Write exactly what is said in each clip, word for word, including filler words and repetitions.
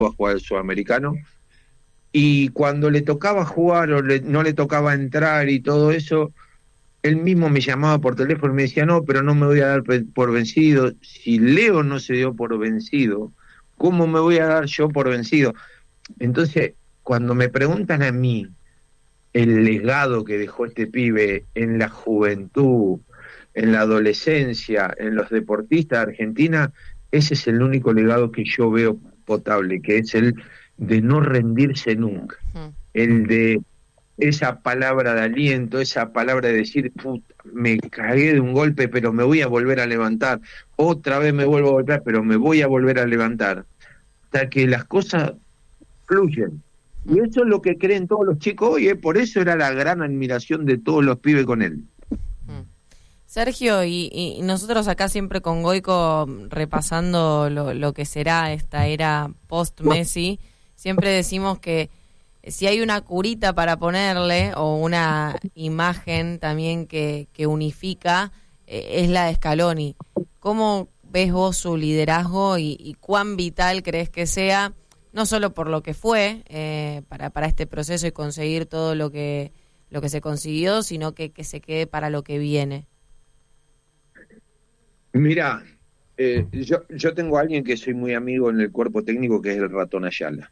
a jugar el sudamericano, y cuando le tocaba jugar o le, no le tocaba entrar y todo eso, él mismo me llamaba por teléfono y me decía, no, pero no me voy a dar por vencido. Si Leo no se dio por vencido, ¿cómo me voy a dar yo por vencido? Entonces, cuando me preguntan a mí el legado que dejó este pibe en la juventud, en la adolescencia, en los deportistas de Argentina, ese es el único legado que yo veo potable, que es el de no rendirse nunca, uh-huh. el de esa palabra de aliento, esa palabra de decir, puta, me cagué de un golpe, pero me voy a volver a levantar, otra vez me vuelvo a golpear, pero me voy a volver a levantar, hasta que las cosas fluyen. Y eso es lo que creen todos los chicos hoy, ¿eh? Por eso era la gran admiración de todos los pibes con él. Sergio, y, y nosotros acá siempre con Goico repasando lo, lo que será esta era post-Messi, siempre decimos que si hay una curita para ponerle o una imagen también que, que unifica, eh, es la de Scaloni. ¿Cómo ves vos su liderazgo y, y cuán vital crees que sea, no solo por lo que fue eh, para, para este proceso y conseguir todo lo que, lo que se consiguió, sino que, que se quede para lo que viene? Mira, eh, yo, yo tengo a alguien que soy muy amigo en el cuerpo técnico, que es el Ratón Ayala.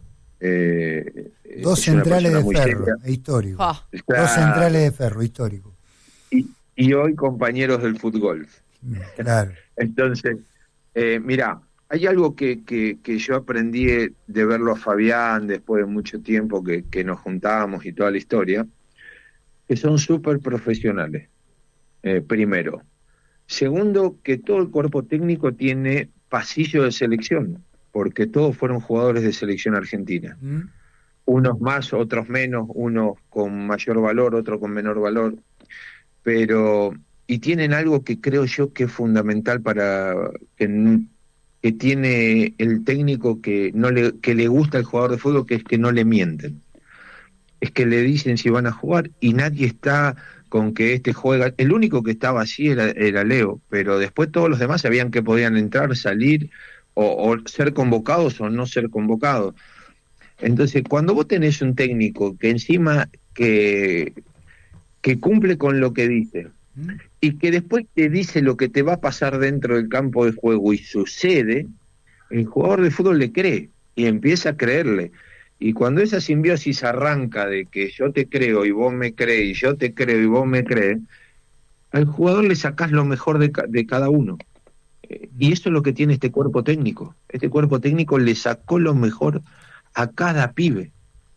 Eh, Dos centrales de ferro, seria. histórico. Oh. Claro. Dos centrales de ferro, histórico. Y, y hoy compañeros del fútbol. Claro. Entonces, eh, mira, hay algo que, que, que yo aprendí de verlo a Fabián después de mucho tiempo que, que nos juntábamos y toda la historia, que son súper profesionales, eh, primero. Segundo, que todo el cuerpo técnico tiene pasillo de selección, porque todos fueron jugadores de selección argentina. ¿Mm? Unos más, otros menos, unos con mayor valor, otros con menor valor. Pero, y tienen algo que creo yo que es fundamental para que, que tiene el técnico que no le, que le gusta al jugador de fútbol, que es que no le mienten. Es que le dicen si van a jugar y nadie está con que este juega. El único que estaba así era, era Leo, pero después todos los demás sabían que podían entrar, salir, o, o ser convocados o no ser convocados. Entonces, cuando vos tenés un técnico que encima que, que cumple con lo que dice, ¿Mm? y que después te dice lo que te va a pasar dentro del campo de juego y sucede, el jugador de fútbol le cree y empieza a creerle. Y cuando esa simbiosis arranca de que yo te creo y vos me crees, y yo te creo y vos me crees, al jugador le sacás lo mejor de, ca- de cada uno. Eh, y eso es lo que tiene este cuerpo técnico. Este cuerpo técnico le sacó lo mejor a cada pibe.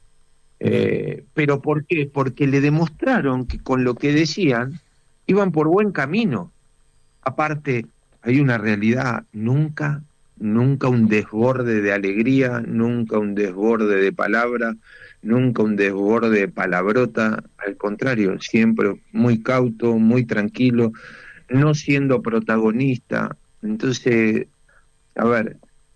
Eh, ¿Pero por qué? Porque le demostraron que con lo que decían iban por buen camino. Aparte, hay una realidad, nunca... Nunca un desborde de alegría, nunca un desborde de palabra, nunca un desborde de palabrota, al contrario, siempre muy cauto, muy tranquilo, no siendo protagonista. Entonces, a ver,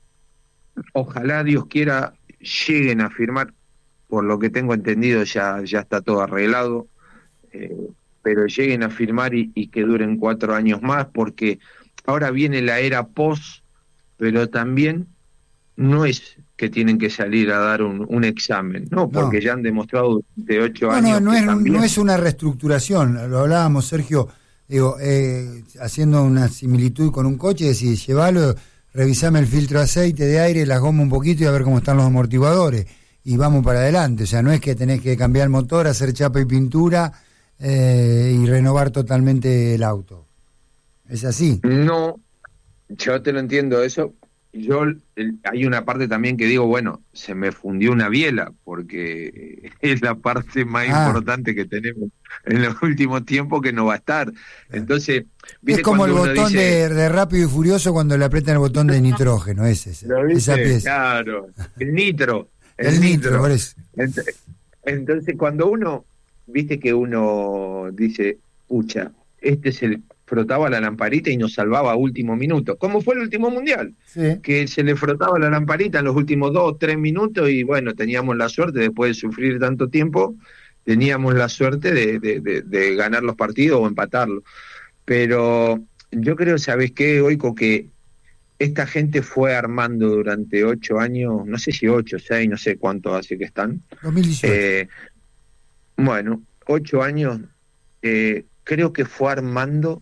ojalá Dios quiera lleguen a firmar, por lo que tengo entendido ya, ya está todo arreglado, eh, pero lleguen a firmar y, y que duren cuatro años más, porque ahora viene la era post, pero también no es que tienen que salir a dar un, un examen, no, porque no. ya han demostrado de ocho no, años no, no que es, también... no es una reestructuración, lo hablábamos, Sergio, digo, eh, haciendo una similitud con un coche, decir, llévalo, revisame el filtro de aceite, de aire, las gomas un poquito y a ver cómo están los amortiguadores, y vamos para adelante. O sea, no es que tenés que cambiar el motor, hacer chapa y pintura eh, y renovar totalmente el auto. ¿Es así? No, yo te lo entiendo eso. Yo el, hay una parte también que digo, bueno, se me fundió una biela, porque es la parte más ah. importante que tenemos en los últimos tiempos que no va a estar. Entonces, es como el botón dice, de, de Rápido y Furioso cuando le aprietan el botón de nitrógeno, ese, ese esa pieza. Claro, el nitro. El, el nitro, nitro. Por eso. Entonces, entonces, cuando uno, viste que uno dice, pucha, este es el... frotaba la lamparita y nos salvaba a último minuto, como fue el último mundial, sí. que se le frotaba la lamparita en los últimos dos o tres minutos y bueno, teníamos la suerte, después de sufrir tanto tiempo, teníamos la suerte de, de, de, de ganar los partidos o empatarlos. Pero yo creo, ¿sabes qué, Goico? Que esta gente fue armando durante ocho años, no sé si ocho, seis, no sé cuánto hace que están. dos mil dieciocho. Eh, bueno, ocho años, eh, creo que fue armando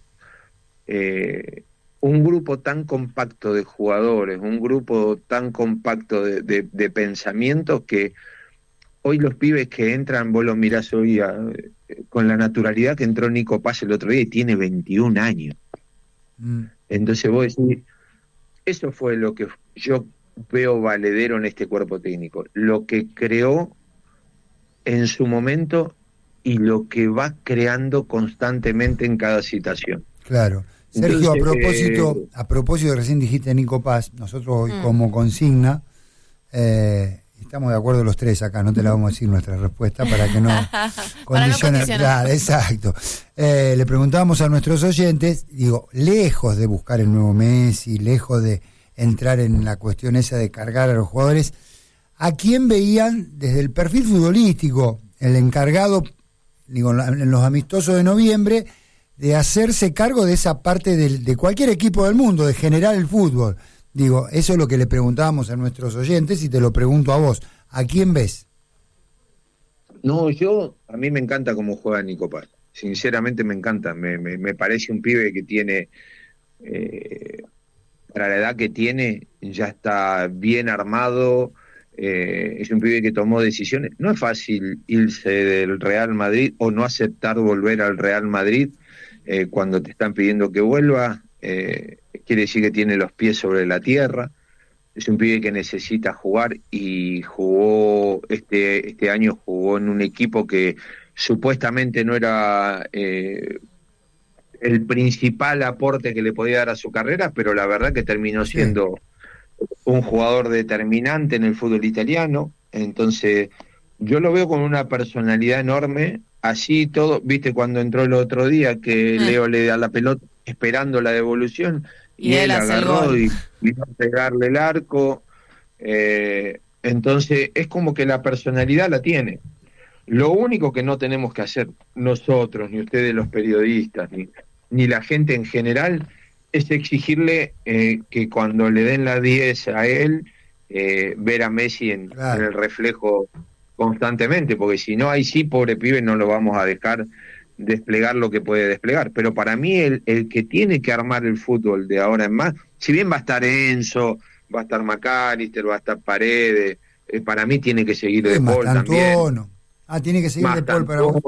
eh, un grupo tan compacto de jugadores, un grupo tan compacto de, de, de pensamientos que hoy los pibes que entran, vos los mirás hoy a, con la naturalidad que entró Nico Paz el otro día y tiene veintiún años. Mm. Entonces vos decís, eso fue lo que yo veo valedero en este cuerpo técnico, lo que creó en su momento y lo que va creando constantemente en cada situación. Claro. Sergio, Entonces, a propósito, eh, a propósito, recién dijiste Nico Paz, nosotros hoy mm. como consigna, eh, estamos de acuerdo los tres acá, no te la vamos a decir nuestra respuesta para que no condicione. No claro, exacto. Eh, le preguntábamos a nuestros oyentes, digo, lejos de buscar el nuevo Messi, lejos de entrar en la cuestión esa de cargar a los jugadores, ¿a quién veían desde el perfil futbolístico, el encargado, digo, en los amistosos de noviembre, de hacerse cargo de esa parte del, de cualquier equipo del mundo, de generar el fútbol? Digo, eso es lo que le preguntábamos a nuestros oyentes y te lo pregunto a vos. ¿A quién ves? No, yo, a mí me encanta cómo juega Nico Paz. Sinceramente me encanta. Me, me, me parece un pibe que tiene, eh, para la edad que tiene, ya está bien armado. Eh, es un pibe que tomó decisiones. No es fácil irse del Real Madrid o no aceptar volver al Real Madrid eh, cuando te están pidiendo que vuelva. Eh, quiere decir que tiene los pies sobre la tierra. Es un pibe que necesita jugar y jugó este este año jugó en un equipo que supuestamente no era eh, el principal aporte que le podía dar a su carrera, pero la verdad que terminó siendo sí. un jugador determinante en el fútbol italiano. Entonces yo lo veo con una personalidad enorme. Así todo, viste cuando entró el otro día que mm. Leo le da la pelota esperando la devolución y, y él, él agarró y vino a pegarle el arco. Eh, entonces es como que la personalidad la tiene. Lo único que no tenemos que hacer nosotros, ni ustedes los periodistas, ni, ni la gente en general, es exigirle eh, que cuando le den la diez a él, eh, ver a Messi en, claro. en el reflejo constantemente, porque si no, ahí sí, pobre pibe, no lo vamos a dejar desplegar lo que puede desplegar. Pero para mí el, el que tiene que armar el fútbol de ahora en más, si bien va a estar Enzo, va a estar McAllister, va a estar Paredes, eh, para mí tiene que seguir De Paul también. Ah, tiene que seguir De Paul para vos.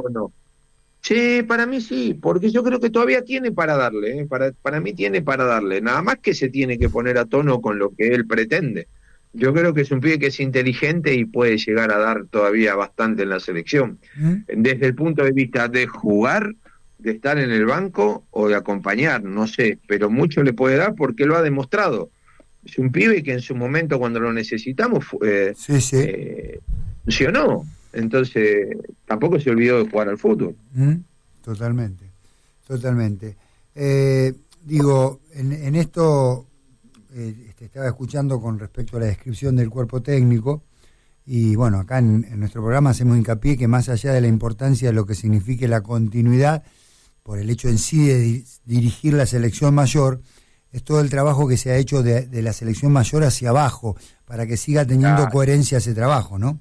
Sí, para mí sí, porque yo creo que todavía tiene para darle, ¿eh? para, para mí tiene para darle, nada más que se tiene que poner a tono con lo que él pretende. Yo creo que es un pibe que es inteligente y puede llegar a dar todavía bastante en la selección. ¿Mm? Desde el punto de vista de jugar, de estar en el banco o de acompañar, no sé, pero mucho le puede dar porque lo ha demostrado. Es un pibe que en su momento cuando lo necesitamos eh, sí, sí. Eh, funcionó. Entonces tampoco se olvidó de jugar al fútbol. ¿Mm? Totalmente, totalmente. Eh, digo, en, en esto... Eh, te estaba escuchando con respecto a la descripción del cuerpo técnico y bueno, acá en, en nuestro programa hacemos hincapié que más allá de la importancia de lo que signifique la continuidad por el hecho en sí de di- dirigir la selección mayor, es todo el trabajo que se ha hecho de, de la selección mayor hacia abajo para que siga teniendo claro. coherencia ese trabajo, ¿no?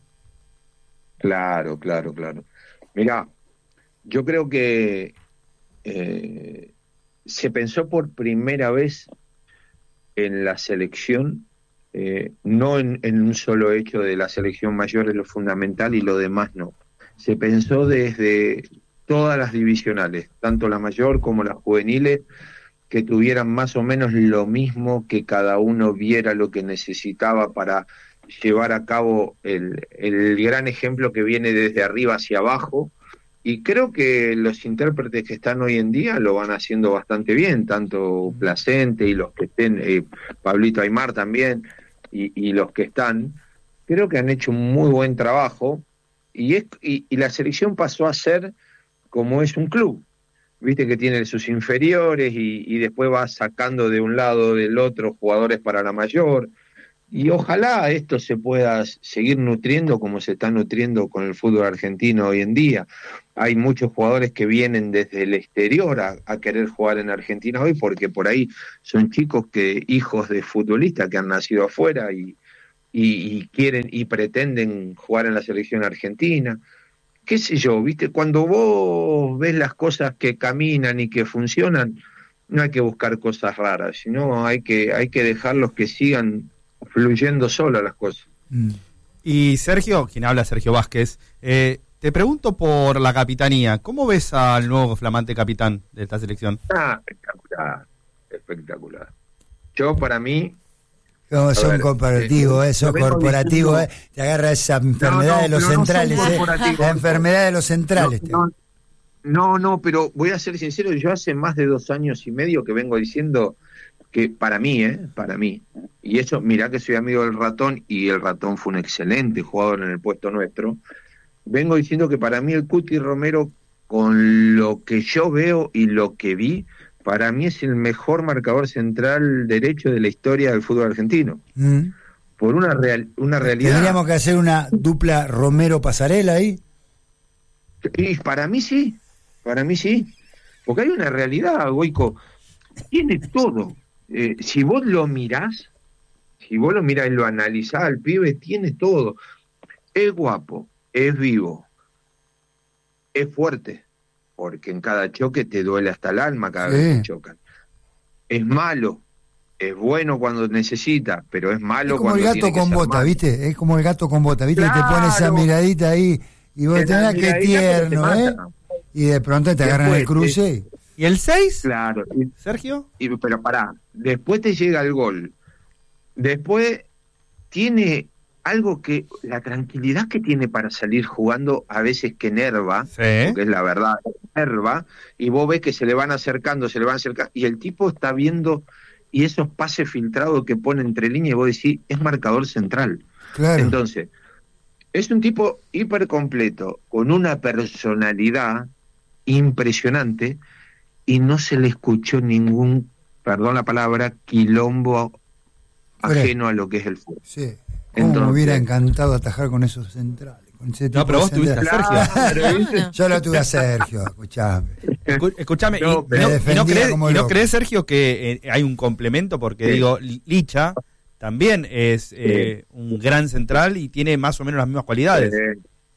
Claro, claro, claro. Mirá, yo creo que eh, se pensó por primera vez en la selección, eh, no en, en un solo hecho de la selección mayor es lo fundamental y lo demás no. Se pensó desde todas las divisionales, tanto la mayor como las juveniles, que tuvieran más o menos lo mismo, que cada uno viera lo que necesitaba para llevar a cabo el, el gran ejemplo que viene desde arriba hacia abajo. Y creo que los intérpretes que están hoy en día lo van haciendo bastante bien, tanto Placente y los que estén, eh, Pablito Aimar también, y, y los que están, creo que han hecho un muy buen trabajo, y, es, y, y la selección pasó a ser como es un club, viste que tiene sus inferiores y, y después va sacando de un lado del otro jugadores para la mayor, y ojalá esto se pueda seguir nutriendo como se está nutriendo con el fútbol argentino hoy en día. Hay muchos jugadores que vienen desde el exterior a, a querer jugar en Argentina hoy, porque por ahí son chicos que hijos de futbolistas que han nacido afuera y, y, y quieren y pretenden jugar en la selección argentina. Qué sé yo, viste, cuando vos ves las cosas que caminan y que funcionan, no hay que buscar cosas raras, sino hay que, hay que dejarlos que sigan fluyendo solas las cosas. Mm. Y Sergio, quien habla, Sergio Vázquez, eh, te pregunto por la capitanía. ¿Cómo ves al nuevo flamante capitán de esta selección? Ah, espectacular, espectacular. Yo, para mí... Como son corporativos, eh, son corporativos, eh, te agarra esa enfermedad no, no, de los centrales, no eh, la enfermedad de los centrales. No, no, no, no, pero voy a ser sincero, yo hace más de dos años y medio que vengo diciendo que para mí, eh, para mí, y eso, mirá que soy amigo del Ratón, y el Ratón fue un excelente jugador en el puesto nuestro, vengo diciendo que para mí el Cuti Romero, con lo que yo veo y lo que vi, para mí es el mejor marcador central derecho de la historia del fútbol argentino. Mm. Por una real, una realidad. ¿Tendríamos que hacer una dupla Romero-Pasarela ahí? Y para mí sí, para mí sí. Porque hay una realidad, Goico. Tiene todo. Eh, si vos lo mirás, si vos lo mirás y lo analizás al pibe, tiene todo. Es guapo, es vivo, es fuerte. Porque en cada choque te duele hasta el alma cada sí. vez que chocan. Es malo, es bueno cuando necesita, pero es malo cuando tiene que ser Es como el gato con bota, malo. ¿viste? Es como el gato con bota, ¿viste? Claro. Que te pone esa miradita ahí y vos tenés que tierno, ¿eh? Y de pronto te agarran el cruce. Te... ¿Y el seis? Claro. Y, ¿Sergio? Y, pero pará, después te llega el gol. Después tiene... algo que, la tranquilidad que tiene para salir jugando a veces que enerva, sí. porque es la verdad, enerva, y vos ves que se le van acercando, se le van acercando, y el tipo está viendo, y esos pases filtrados que pone entre líneas, y vos decís, es marcador central. Claro. Entonces, es un tipo hiper completo, con una personalidad impresionante, y no se le escuchó ningún, perdón la palabra, quilombo ajeno a lo que es el fútbol. Sí. Cómo Entonces, me hubiera encantado atajar con esos centrales. Con ese tipo no, pero vos tuviste a Sergio. Claro, yo lo tuve a Sergio, escuchame. Escu- escuchame, no, y, y, no, y, no crees, y no crees, Sergio, que eh, hay un complemento, porque sí. digo, Licha también es eh, sí. un gran central y tiene más o menos las mismas cualidades. Eh,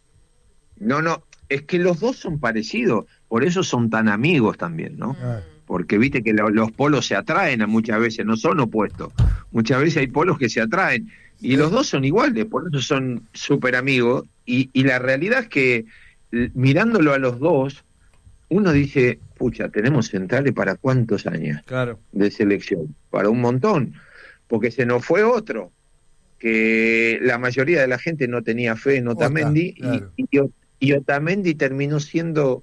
no, no, es que los dos son parecidos, por eso son tan amigos también, ¿no? Ah. Porque viste que lo, los polos se atraen a muchas veces, no son opuestos. Muchas veces hay polos que se atraen. Y los dos son iguales, por eso son súper amigos. Y, y la realidad es que, mirándolo a los dos, uno dice, pucha, tenemos centrales para cuántos años claro. de selección, para un montón, porque se nos fue otro, que la mayoría de la gente no tenía fe en Otamendi, Ota, claro. y, y, y Otamendi terminó siendo,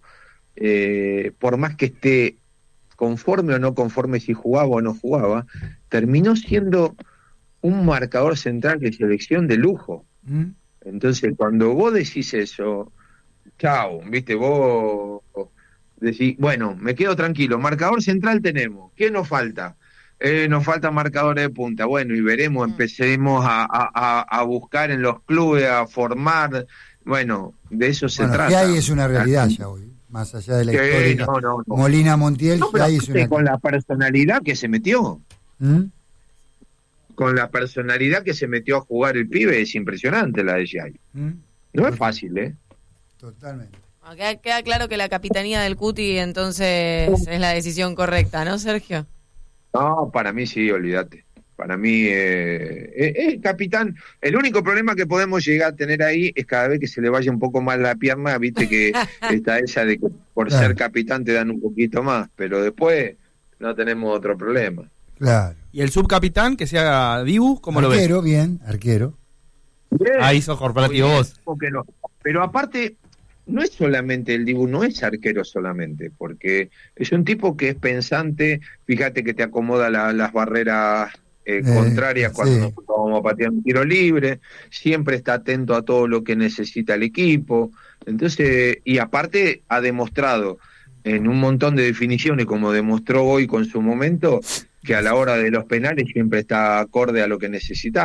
eh, por más que esté conforme o no conforme si jugaba o no jugaba, terminó siendo un marcador central de selección de lujo. ¿Mm? Entonces, cuando vos decís eso, chao, viste, vos decís, bueno, me quedo tranquilo, marcador central tenemos, ¿qué nos falta? Eh, nos faltan marcadores de punta, bueno, y veremos, empecemos a, a, a buscar en los clubes, a formar, bueno, de eso se bueno, trata. Que ahí es una realidad ya hoy, más allá de la que, historia. No, no, no. Molina Montiel, no, que ahí es una... con la personalidad que se metió. ¿Mm? Con la personalidad que se metió a jugar el pibe, es impresionante la de Giai. ¿Mm? No es fácil, ¿eh? Totalmente. Queda, queda claro que la capitanía del Cuti entonces es la decisión correcta, ¿no, Sergio? No, para mí sí, olvídate. Para mí, eh, eh, eh, capitán, el único problema que podemos llegar a tener ahí es cada vez que se le vaya un poco más la pierna, viste que está esa de que por claro. ser capitán te dan un poquito más, pero después no tenemos otro problema. Claro. ¿Y el subcapitán, que sea Dibu, cómo arquero, lo ves? Arquero, bien, arquero. Bien. Ahí sos corporativo vos. No. Pero aparte, no es solamente el Dibu, no es arquero solamente, porque es un tipo que es pensante, fíjate que te acomoda la, las barreras eh, eh, contrarias cuando sí. vamos a patear un tiro libre, siempre está atento a todo lo que necesita el equipo, entonces, y aparte ha demostrado en un montón de definiciones, como demostró hoy con su momento, que a la hora de los penales siempre está acorde a lo que necesitamos.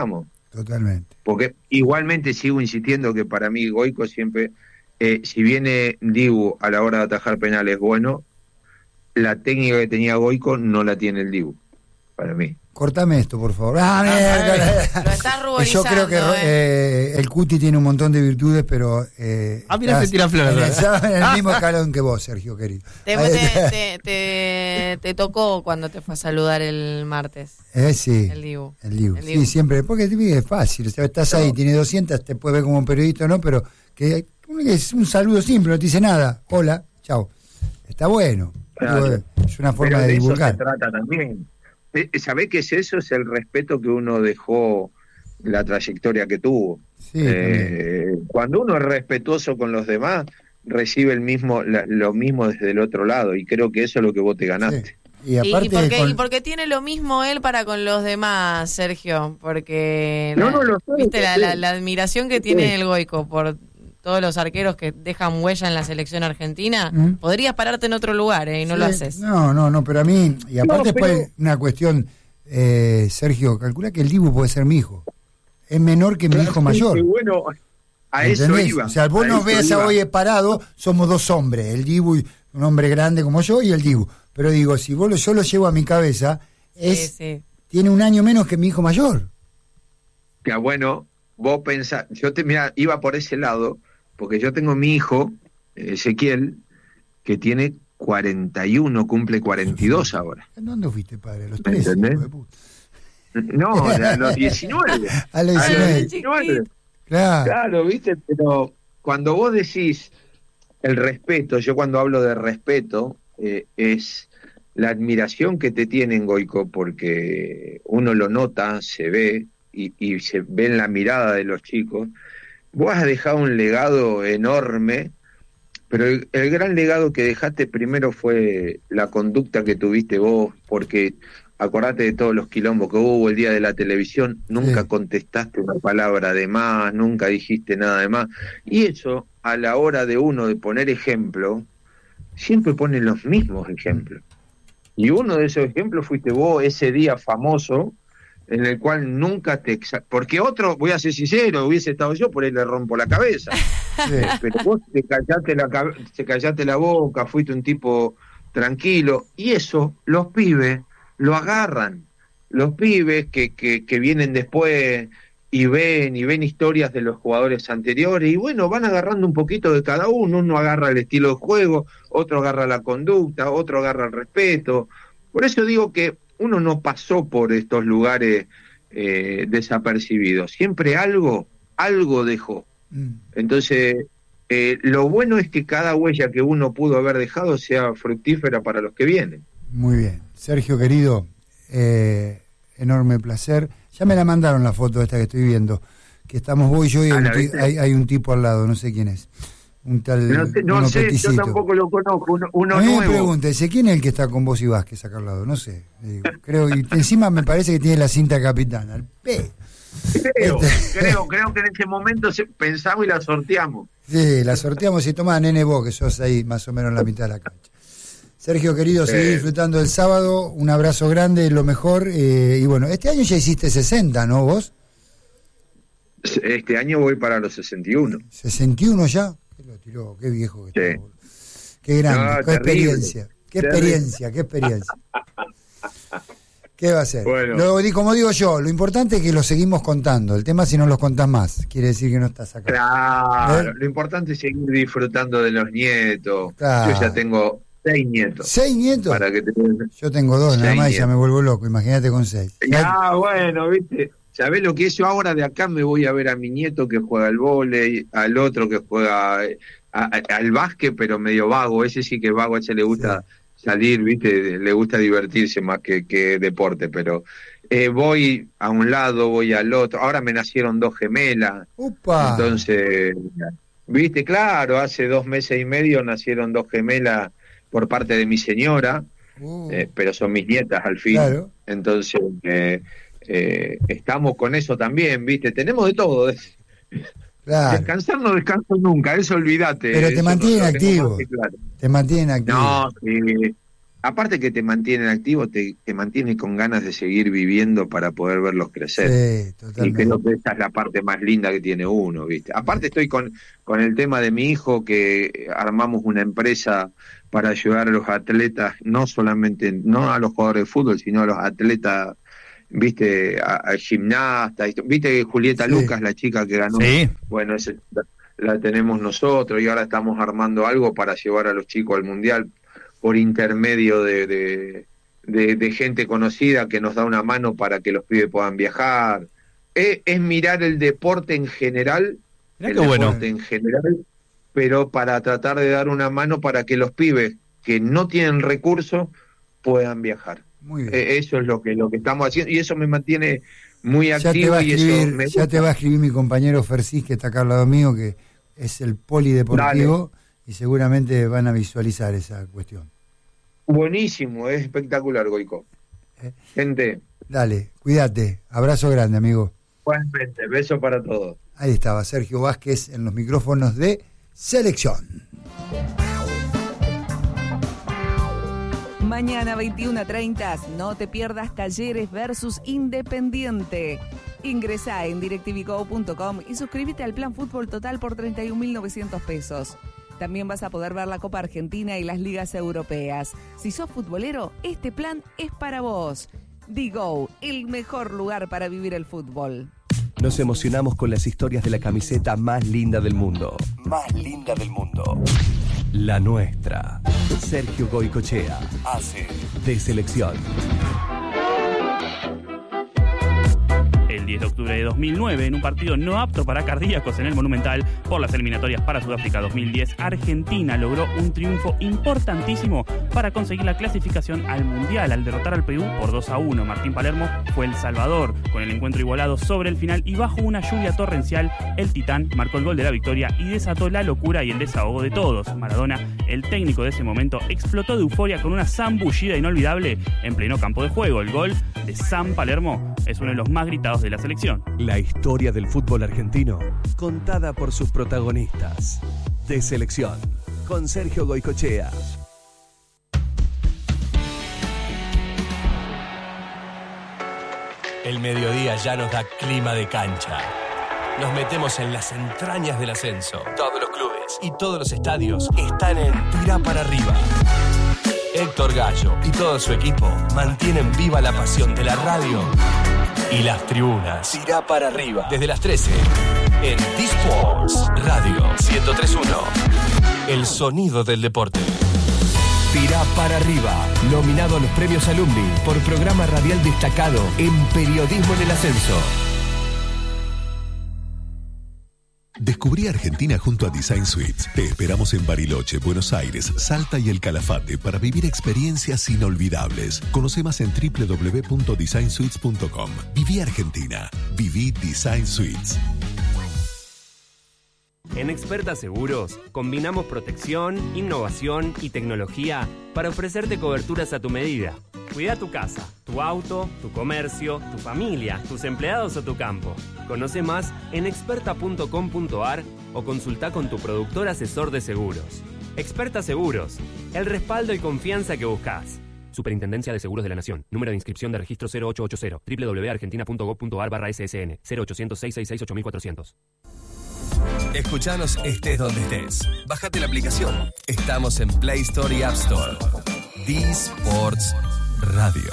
Totalmente. Porque igualmente sigo insistiendo que para mí Goico siempre, eh, si viene Dibu a la hora de atajar penales bueno, la técnica que tenía Goico no la tiene el Dibu, para mí. Cortame esto, por favor. Ah, mierda. Lo estás ruborizando. Yo creo que eh. Eh, el Cuti tiene un montón de virtudes, pero... Eh, ah, mira, te tira flores. En el mismo escalón que vos, Sergio, querido. Te, te, te, te, te tocó cuando te fue a saludar el martes. Eh, sí. El Dibu. El Dibu. El Dibu. Sí, siempre. Porque es fácil. O sea, estás ahí, tiene doscientas, te puede ver como un periodista, ¿no? Pero que es un saludo simple, no te dice nada. Hola, chao. Está bueno. Claro. Digo, es una forma pero de, de divulgar. Eso se trata también. ¿Sabés qué es eso? Es el respeto que uno dejó, la trayectoria que tuvo. Sí, eh, cuando uno es respetuoso con los demás, recibe el mismo la, lo mismo desde el otro lado, y creo que eso es lo que vos te ganaste. Sí. Y, aparte y, porque, con... y porque tiene lo mismo él para con los demás, Sergio, porque no, la, no, lo sé, viste la, sé. la, la admiración que sí. tiene el Goico por todos los arqueros que dejan huella en la selección argentina, ¿Mm? podrías pararte en otro lugar, ¿eh? Y no sí. lo haces. No, no, no, pero a mí, y aparte no, pero... después una cuestión, eh, Sergio, calcula que el Dibu puede ser mi hijo. Es menor que mi claro, hijo mayor. Sí, bueno, a ¿entendés? eso iba. O sea, vos nos ves a hoy parado, somos dos hombres, el Dibu, un hombre grande como yo y el Dibu. Pero digo, si vos lo, yo lo llevo a mi cabeza, es sí, sí. tiene un año menos que mi hijo mayor. Que bueno, vos pensás, yo te mira, iba por ese lado, porque yo tengo mi hijo, Ezequiel, que tiene cuarenta y uno, cumple cuarenta y dos ahora. ¿En dónde fuiste, padre? ¿A los trece? No, a los diecinueve. A los diecinueve. A los diecinueve. Claro. Claro, viste, pero cuando vos decís el respeto, yo cuando hablo de respeto, eh, es la admiración que te tienen, Goico, porque uno lo nota, se ve, y, y se ve en la mirada de los chicos. Vos has dejado un legado enorme, pero el, el gran legado que dejaste primero fue la conducta que tuviste vos, porque acordate de todos los quilombos que hubo el día de la televisión, nunca sí. contestaste una palabra de más, nunca dijiste nada de más, y eso a la hora de uno de poner ejemplo, siempre pone los mismos ejemplos, y uno de esos ejemplos fuiste vos ese día famoso, en el cual nunca te... Exa- porque otro, voy a ser sincero, hubiese estado yo, por ahí le rompo la cabeza. Sí. Pero vos te callaste la, te callaste la boca, fuiste un tipo tranquilo. Y eso, los pibes lo agarran. Los pibes que, que, que vienen después y ven, y ven historias de los jugadores anteriores, y bueno, van agarrando un poquito de cada uno. Uno agarra el estilo de juego, otro agarra la conducta, otro agarra el respeto. Por eso digo que uno no pasó por estos lugares eh, desapercibidos. Siempre algo, algo dejó. Mm. Entonces, eh, lo bueno es que cada huella que uno pudo haber dejado sea fructífera para los que vienen. Muy bien. Sergio, querido, eh, enorme placer. Ya me la mandaron la foto esta que estoy viendo, que estamos vos y yo y hay, un, t- hay, hay un tipo al lado, no sé quién es. Un tal no sé, no sé yo tampoco lo conozco, uno, uno a mí nuevo. Me pregunta, dice, ¿quién es el que está con vos y Vázquez acá al lado? No sé, digo, creo, y encima me parece que tiene la cinta capitana. El P. Creo, este... creo, creo que en ese momento se, pensamos y la sorteamos. Sí, la sorteamos y tomá, nene, vos, que sos ahí más o menos en la mitad de la cancha. Sergio, querido, sí. Seguí disfrutando del sábado, un abrazo grande, lo mejor, eh, y bueno, este año ya hiciste sesenta, ¿no, vos? Este año voy para los sesenta y uno. ¿sesenta y uno ya? Lo tiró, qué viejo que sí. está. Qué grande, no, qué terrible, experiencia, qué terrible. experiencia, qué experiencia. ¿Qué va a ser? Bueno. Lo, como digo yo, lo importante es que lo seguimos contando. El tema es si no los contás más, quiere decir que no estás acá. Claro, ¿Eh? Lo importante es seguir disfrutando de los nietos. Claro. Yo ya tengo seis nietos. ¿Seis nietos? Para que te... Yo tengo dos, seis nada más, nietos. Y ya me vuelvo loco. Imagínate con seis. Ah, bueno, viste. ¿Sabés lo que es? Yo ahora de acá me voy a ver a mi nieto que juega al vóley, al otro que juega a, a, al básquet, pero medio vago. Ese sí que es vago, a ese le gusta sí. salir, ¿viste? Le gusta divertirse más que, que deporte, pero eh, voy a un lado, voy al otro. Ahora me nacieron dos gemelas. ¡Upa! Entonces, ¿viste? Claro, hace dos meses y medio nacieron dos gemelas por parte de mi señora, uh. eh, pero son mis nietas al fin. Claro. Entonces... Eh, Eh, estamos con eso también, ¿viste? Tenemos de todo. Claro. Descansar no descanso nunca, eso olvídate. Pero te eso mantienen no, activo. Claro. Te mantienen activo. No, sí. aparte que te mantienen activo, te, te mantiene con ganas de seguir viviendo para poder verlos crecer. Sí, totalmente. Y creo que esa es la parte más linda que tiene uno, ¿viste? Aparte estoy con, con el tema de mi hijo, que armamos una empresa para ayudar a los atletas, no solamente, no a los jugadores de fútbol, sino a los atletas, ¿viste? A, a gimnastas, ¿viste? Julieta Sí. Lucas, la chica que ganó. Sí. Bueno, ese, la, la tenemos nosotros, y ahora estamos armando algo para llevar a los chicos al Mundial por intermedio de, de, de, de gente conocida que nos da una mano para que los pibes puedan viajar. Es, es mirar el deporte en general, Mirá el qué bueno. deporte en general, pero para tratar de dar una mano para que los pibes que no tienen recursos puedan viajar. Muy bien. Eh, eso es lo que lo que estamos haciendo, y eso me mantiene muy Ya te, activo, va a y eso escribir, me ya gusta. te va a escribir mi compañero Fercis, que está acá al lado mío, que es el polideportivo, y seguramente van a visualizar esa cuestión. Buenísimo, es espectacular, Goico. Eh. Gente, Dale, cuídate. Abrazo grande, amigo. igualmente, beso para todos. Ahí estaba Sergio Vázquez en los micrófonos de Selección. Mañana veintiuno treinta, no te pierdas Talleres versus Independiente. Ingresá en directivigo punto com y suscríbete al plan Fútbol Total por treinta y un mil novecientos pesos. También vas a poder ver la Copa Argentina y las ligas europeas. Si sos futbolero, este plan es para vos. Digo, el mejor lugar para vivir el fútbol. Nos emocionamos con las historias de la camiseta más linda del mundo. Más linda del mundo. La nuestra. Sergio Goicoechea hace de Selección. El diez de octubre de dos mil nueve, en un partido no apto para cardíacos en el Monumental por las eliminatorias para Sudáfrica dos mil diez, Argentina logró un triunfo importantísimo para conseguir la clasificación al Mundial al derrotar al Perú por dos a uno. Martín Palermo fue el salvador con el encuentro igualado sobre el final, y bajo una lluvia torrencial el Titán marcó el gol de la victoria y desató la locura y el desahogo de todos. Maradona, el técnico de ese momento, explotó de euforia con una zambullida inolvidable en pleno campo de juego. El gol de San Palermo es uno de los más gritados de la selección. La historia del fútbol argentino, contada por sus protagonistas. De Selección, con Sergio Goicoechea. El mediodía ya nos da clima de cancha. Nos metemos en las entrañas del ascenso. Todos los clubes y todos los estadios están en Tirá para arriba. Héctor Gallo y todo su equipo mantienen viva la pasión de la radio y las tribunas. Tirá para arriba. Desde las trece en D-Sports Radio ciento tres punto uno. El sonido del deporte. Tirá para arriba. Nominado a los premios Alumni por programa radial destacado en periodismo en el ascenso. Descubrí Argentina junto a Design Suites. Te esperamos en Bariloche, Buenos Aires, Salta y El Calafate para vivir experiencias inolvidables. Conoce más en doble u doble u doble u punto design suites punto com. Viví Argentina. Viví Design Suites. En Experta Seguros, combinamos protección, innovación y tecnología para ofrecerte coberturas a tu medida. Cuida tu casa, tu auto, tu comercio, tu familia, tus empleados o tu campo. Conoce más en experta punto com punto a r o consulta con tu productor asesor de seguros. Experta Seguros, el respaldo y confianza que buscas. Superintendencia de Seguros de la Nación. Número de inscripción de registro cero ocho ocho cero. doble u doble u doble u punto argentina punto gob punto a r barra S S N. cero ochocientos, seiscientos sesenta y seis, ocho mil cuatrocientos. Escuchanos estés donde estés. Bájate la aplicación. Estamos en Play Store y App Store. D-Sports Radio.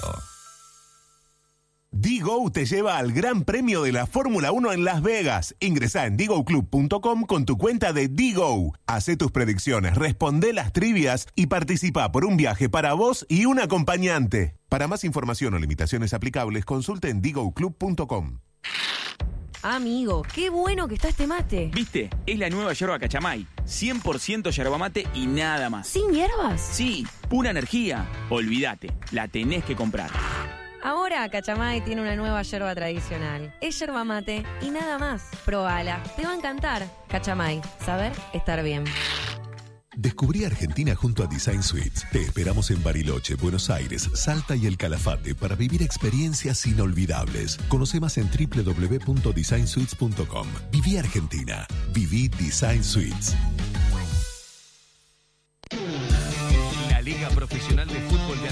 Digo te lleva al Gran Premio de la Fórmula uno en Las Vegas. Ingresá en digo club punto com con tu cuenta de Digo. Hacé tus predicciones, responde las trivias y participa por un viaje para vos y un acompañante. Para más información o limitaciones aplicables, consulte en digo club punto com. Amigo, qué bueno que está este mate. ¿Viste? Es la nueva yerba Cachamay. cien por ciento yerba mate y nada más. ¿Sin hierbas? Sí, pura energía. Olvídate, la tenés que comprar. Ahora Cachamay tiene una nueva yerba tradicional. Es yerba mate y nada más. Probala, te va a encantar. Cachamay, saber estar bien. Descubrí Argentina junto a Design Suites. Te esperamos en Bariloche, Buenos Aires, Salta y El Calafate para vivir experiencias inolvidables. Conoce más en doble u doble u doble u punto design suites punto com. Viví Argentina. Viví Design Suites. La Liga Profesional de Fútbol de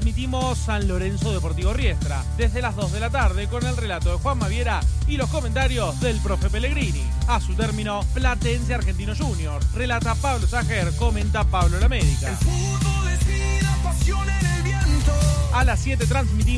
transmitimos San Lorenzo Deportivo Riestra desde las dos de la tarde con el relato de Juan Maviera y los comentarios del profe Pellegrini. A su término, Platense Argentino Junior. Relata Pablo Sajer, comenta Pablo La América. A las siete transmitimos